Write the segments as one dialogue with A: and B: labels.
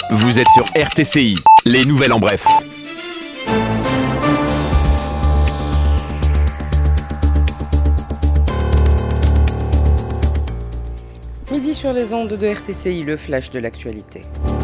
A: Vous êtes sur RTCI, les nouvelles en bref.
B: Midi sur les ondes de RTCI, le flash de l'actualité.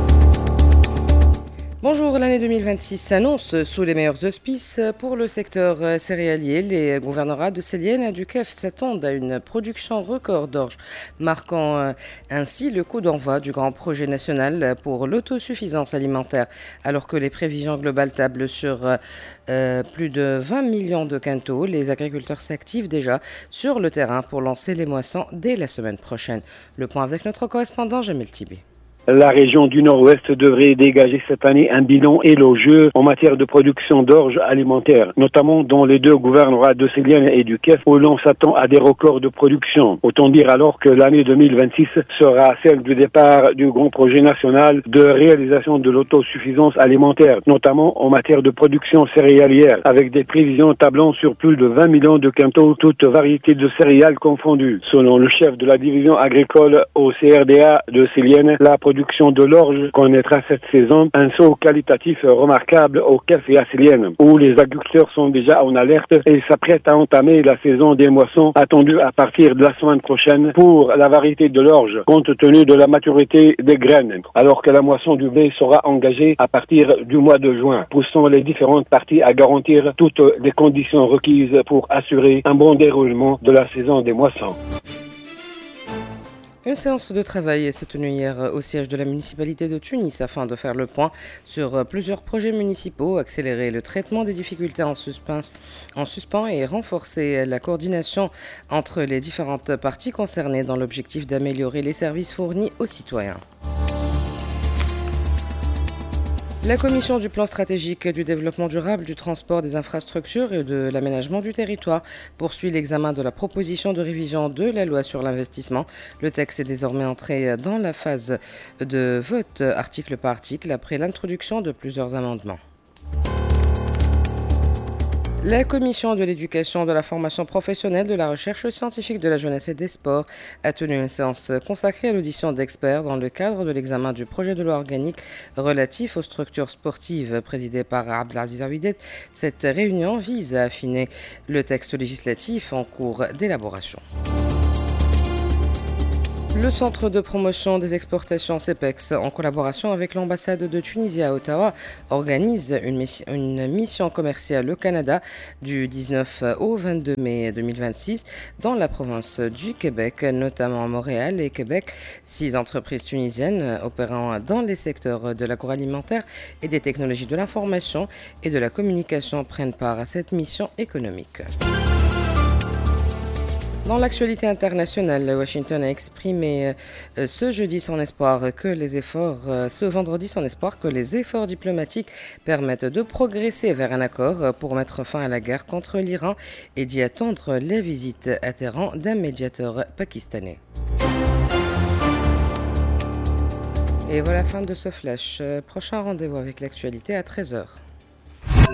B: Bonjour, l'année 2026 s'annonce sous les meilleurs auspices pour le secteur céréalier. Les gouvernorats de Célienne et du KEF s'attendent à une production record d'orge, marquant ainsi le coup d'envoi du grand projet national pour l'autosuffisance alimentaire, alors que les prévisions globales tablent sur plus de 20 millions de quintaux. Les agriculteurs s'activent déjà sur le terrain pour lancer les moissons dès la semaine prochaine. Le point avec notre correspondant Jamil Tibi.
C: La région du Nord-Ouest devrait dégager cette année un bilan élogieux en matière de production d'orge alimentaire, notamment dans les deux gouvernorats de Célienne et du KEF, où l'on s'attend à des records de production. Autant dire alors que l'année 2026 sera celle du départ du grand projet national de réalisation de l'autosuffisance alimentaire, notamment en matière de production céréalière, avec des prévisions tablant sur plus de 20 millions de quintaux, toutes variétés de céréales confondues. Selon le chef de la division agricole au CRDA de Célienne, la production de l'orge connaîtra cette saison un saut qualitatif remarquable au KEF et à Célienne, où les agriculteurs sont déjà en alerte et s'apprêtent à entamer la saison des moissons attendue à partir de la semaine prochaine pour la variété de l'orge, compte tenu de la maturité des graines, alors que la moisson du blé sera engagée à partir du mois de juin, poussant les différentes parties à garantir toutes les conditions requises pour assurer un bon déroulement de la saison des moissons.
B: Une séance de travail s'est tenue hier au siège de la municipalité de Tunis afin de faire le point sur plusieurs projets municipaux, accélérer le traitement des difficultés en suspens et renforcer la coordination entre les différentes parties concernées dans l'objectif d'améliorer les services fournis aux citoyens. La commission du plan stratégique du développement durable, du transport, des infrastructures et de l'aménagement du territoire poursuit l'examen de la proposition de révision de la loi sur l'investissement. Le texte est désormais entré dans la phase de vote article par article après l'introduction de plusieurs amendements. La commission de l'éducation, de la formation professionnelle, de la recherche scientifique, de la jeunesse et des sports a tenu une séance consacrée à l'audition d'experts dans le cadre de l'examen du projet de loi organique relatif aux structures sportives présidé par Abdelaziz Aouidet. Cette réunion vise à affiner le texte législatif en cours d'élaboration. Le Centre de promotion des exportations CEPEX, en collaboration avec l'ambassade de Tunisie à Ottawa, organise une mission commerciale au Canada du 19 au 22 mai 2026 dans la province du Québec, notamment à Montréal et Québec. 6 entreprises tunisiennes opérant dans les secteurs de l'agroalimentaire et des technologies de l'information et de la communication prennent part à cette mission économique. Dans l'actualité internationale, Washington a exprimé ce vendredi son espoir que les efforts diplomatiques permettent de progresser vers un accord pour mettre fin à la guerre contre l'Iran et d'y attendre la visite à Téhéran d'un médiateur pakistanais. Et voilà la fin de ce flash. Prochain rendez-vous avec l'actualité à 13h.